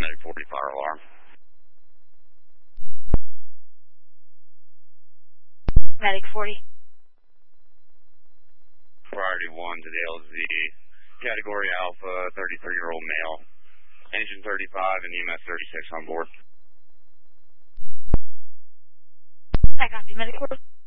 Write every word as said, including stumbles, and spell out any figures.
Medic forty, fire alarm. Medic forty. Priority one to the L Z. Category Alpha, thirty-three-year-old male. Engine thirty-five and E M S thirty-six on board. I copy, Medic forty.